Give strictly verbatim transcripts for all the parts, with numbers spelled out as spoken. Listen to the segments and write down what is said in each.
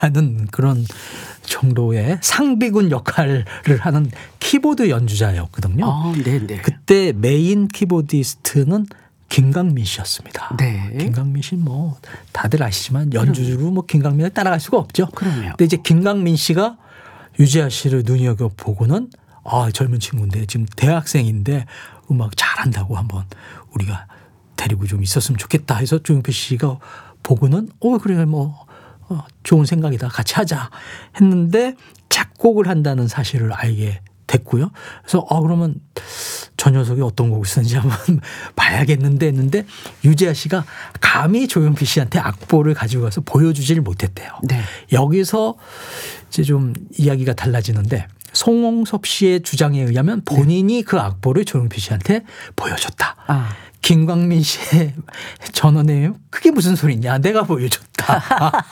하는 그런 정도의 상비군 역할을 하는 키보드 연주자였거든요. 아, 네네. 그때 메인 키보디스트는 김강민 씨였습니다. 네. 김강민 씨 뭐 다들 아시지만 연주로 뭐 김강민을 따라갈 수가 없죠. 그럼요. 근데 이제 김강민 씨가 유재하 씨를 눈여겨 보고는 아, 젊은 친구인데 지금 대학생인데 음악 잘한다고 한번 우리가 데리고 좀 있었으면 좋겠다 해서 조용필 씨가 보고는 어 그래 뭐 어, 좋은 생각이다 같이 하자 했는데 작곡을 한다는 사실을 알게 됐고요. 그래서 아 그러면 저 녀석이 어떤 곡을 쓰는지 한번 봐야겠는데 했는데 유재하 씨가 감히 조용필 씨한테 악보를 가지고 가서 보여주지를 못했대요. 네. 여기서 이제 좀 이야기가 달라지는데 송홍섭 씨의 주장에 의하면 본인이 네. 그 악보를 조용필 씨한테 보여줬다. 아. 김광민 씨의 전원에 그게 무슨 소리냐. 내가 보여줬다.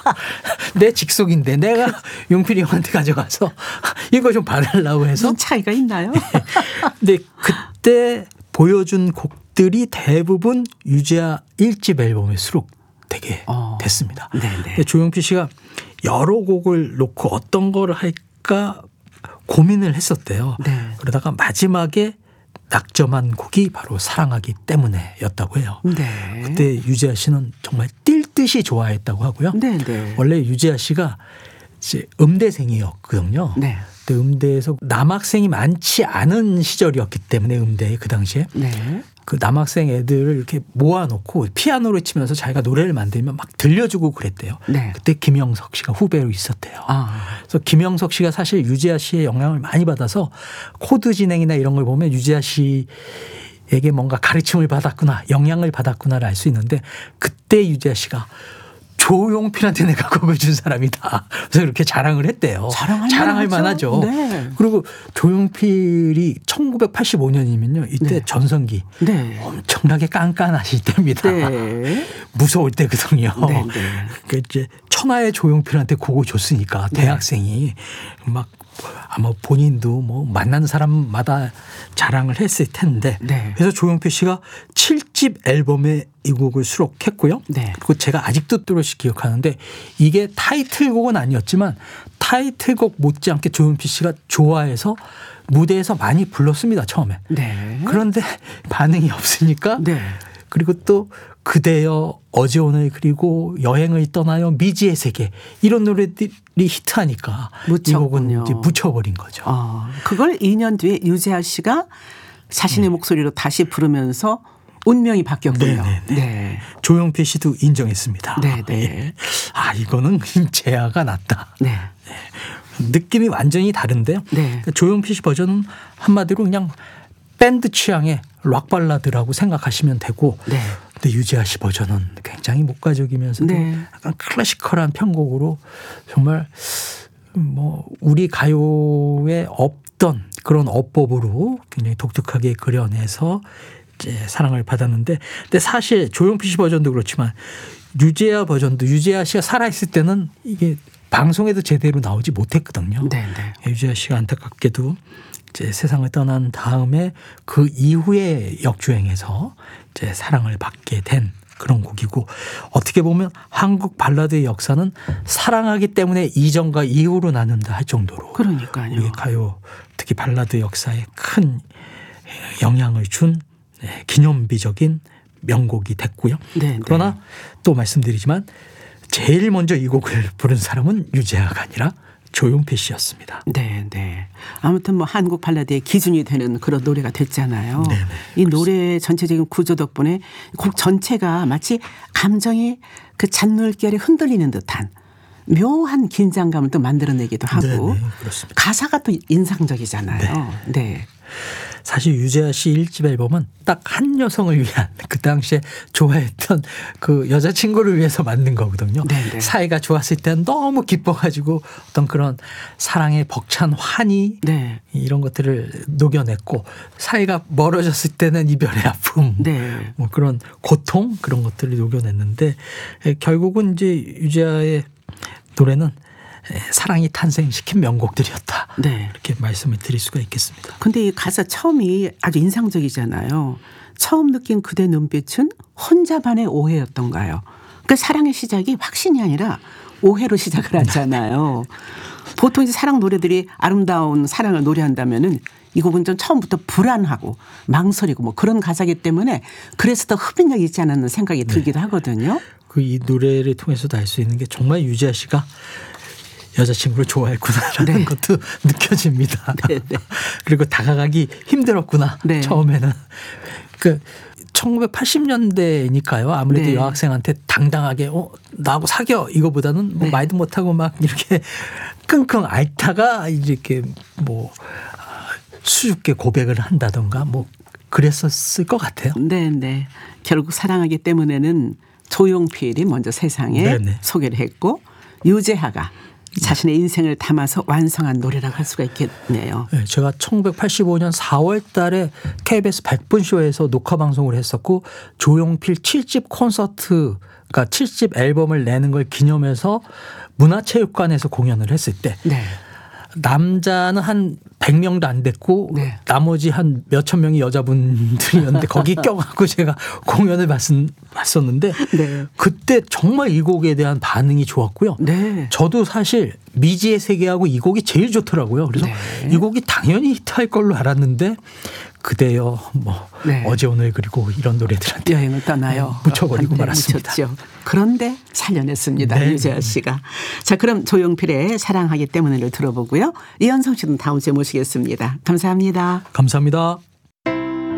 내 직속인데 내가 용필이 형한테 가져가서 이거 좀 봐달라고 해서. 무슨 차이가 있나요? 근데 그때 보여준 곡들이 대부분 유재하 일 집 앨범에 수록되게 어. 됐습니다. 네네. 조용필 씨가 여러 곡을 놓고 어떤 거를 할까 고민을 했었대요. 네. 그러다가 마지막에 낙점한 곡이 바로 사랑하기 때문에였다고 해요. 네. 그때 유재하 씨는 정말 뛸 듯이 좋아했다고 하고요. 네, 네. 원래 유재하 씨가 이제 음대생이었거든요. 네. 근데 음대에서 남학생이 많지 않은 시절이었기 때문에 음대에 그 당시에 네. 그 남학생 애들을 이렇게 모아놓고 피아노를 치면서 자기가 노래를 만들면 막 들려주고 그랬대요. 네. 그때 김영석 씨가 후배로 있었대요. 아. 그래서 김영석 씨가 사실 유재하 씨의 영향을 많이 받아서 코드 진행이나 이런 걸 보면 유재하 씨에게 뭔가 가르침을 받았구나, 영향을 받았구나를 알 수 있는데 그때 유재하 씨가 조용필한테 내가 곡을 준 사람이다. 그래서 이렇게 자랑을 했대요. 자랑할, 자랑할 만하죠. 네. 그리고 조용필이 천구백팔십오 년이면요. 이때 네. 전성기 네. 엄청나게 깐깐하실 때입니다. 네. 무서울 때거든요. 네, 네. 그러니까 이제 천하의 조용필한테 곡을 줬으니까 네. 대학생이 막 아마 본인도 뭐 만나는 사람마다 자랑을 했을 텐데 네. 그래서 조용필 씨가 칠 집 앨범에 이 곡을 수록했고요. 네. 그리고 제가 아직도 또렷이 기억하는데 이게 타이틀곡은 아니었지만 타이틀곡 못지않게 조용필 씨가 좋아해서 무대에서 많이 불렀습니다. 처음에. 네. 그런데 반응이 없으니까 네. 그리고 또 그대여 어제 오늘 그리고 여행을 떠나요 미지의 세계 이런 노래들이 히트하니까 이 곡은 이제 묻혀버린 거죠. 아, 그걸 이 년 뒤에 유재하 씨가 자신의 네. 목소리로 다시 부르면서 운명이 바뀌었군요. 네네네. 네. 조용필 씨도 인정했습니다. 네네. 예. 아 이거는 재하가 낫다. 네. 네. 느낌이 완전히 다른데요. 네. 조용필 씨 버전은 한마디로 그냥 밴드 취향의 락 발라드라고 생각하시면 되고 네. 근데 유재하 씨 버전은 굉장히 목가적이면서도 네. 약간 클래시컬한 편곡으로 정말 뭐 우리 가요에 없던 그런 어법으로 굉장히 독특하게 그려내서 이제 사랑을 받았는데 근데 사실 조용필 씨 버전도 그렇지만 유재하 버전도 유재하 씨가 살아있을 때는 이게 방송에도 제대로 나오지 못했거든요. 네, 네. 유재하 씨가 안타깝게도 이제 세상을 떠난 다음에 그 이후에 역주행해서 이제 사랑을 받게 된 그런 곡이고 어떻게 보면 한국 발라드의 역사는 사랑하기 때문에 이전과 이후로 나눈다 할 정도로 그러니까요. 우리 가요 특히 발라드 역사에 큰 영향을 준 기념비적인 명곡이 됐고요. 네, 그러나 네. 또 말씀드리지만 제일 먼저 이 곡을 부른 사람은 유재하가 아니라 조용필 씨였습니다. 네, 네. 아무튼 뭐 한국 발라드의 기준이 되는 그런 노래가 됐잖아요. 네네, 이 노래의 전체적인 구조 덕분에 곡 전체가 마치 감정이 그 잔물결에 흔들리는 듯한 묘한 긴장감을 또 만들어내기도 하고 네네, 그렇습니다. 가사가 또 인상적이잖아요. 네. 네. 사실 유재하 씨 일 집 앨범은 딱 한 여성을 위한 그 당시에 좋아했던 그 여자친구를 위해서 만든 거거든요. 네네. 사이가 좋았을 때는 너무 기뻐가지고 어떤 그런 사랑의 벅찬 환희 네. 이런 것들을 녹여냈고 사이가 멀어졌을 때는 이별의 아픔 네. 뭐 그런 고통 그런 것들을 녹여냈는데 결국은 이제 유재하의 노래는 사랑이 탄생시킨 명곡들이었다. 네. 이렇게 말씀을 드릴 수가 있겠습니다. 근데 이 가사 처음이 아주 인상적이잖아요. 처음 느낀 그대 눈빛은 혼자만의 오해였던가요. 그러니까 사랑의 시작이 확신이 아니라 오해로 시작을 하잖아요. 보통 이제 사랑 노래들이 아름다운 사랑을 노래한다면은 이 곡은 좀 처음부터 불안하고 망설이고 뭐 그런 가사기 때문에 그래서 더 흡입력이 있지 않았나 생각이 들기도 하거든요. 그 이 노래를 통해서도 알 수 있는 게 정말 유지아 씨가 여자친구를 좋아했구나라는 네. 것도 느껴집니다. 네, 네. 그리고 다가가기 힘들었구나. 네. 처음에는. 그 천구백팔십 년대니까요. 아무래도 네. 여학생한테 당당하게 어, 나하고 사겨 이거보다는 뭐 네. 말도 못하고 막 이렇게 끙끙 앓다가 이렇게 뭐 수줍게 고백을 한다던가 뭐 그랬었을 것 같아요. 네, 네. 결국 사랑하기 때문에는 조용필이 먼저 세상에 네네. 소개를 했고 유재하가 자신의 인생을 담아서 완성한 노래라고 할 수가 있겠네요. 네, 제가 천구백팔십오 년 사월 달에 케이비에스 백 분 쇼에서 녹화 방송을 했었고 조용필 칠 집 콘서트 그러니까 칠 집 앨범을 내는 걸 기념해서 문화체육관에서 공연을 했을 때 네. 남자는 한 백 명도 안 됐고 네. 나머지 한 몇천 명이 여자분들이었는데 거기 껴갖고 제가 공연을 봤은, 봤었는데 네. 그때 정말 이 곡에 대한 반응이 좋았고요. 네. 저도 사실 미지의 세계하고 이 곡이 제일 좋더라고요. 그래서 네. 이 곡이 당연히 히트할 걸로 알았는데 그대여 뭐 네. 어제 오늘 그리고 이런 노래들한테 여행을 떠나요. 묻혀버리고 한때 말았습니다. 묻혔죠. 그런데 살려냈습니다. 네. 유재하 씨가. 자, 그럼 조용필의 사랑하기 때문에를 들어보고요. 이현성 씨는 다음 주에 모시겠습니다. 감사합니다. 감사합니다.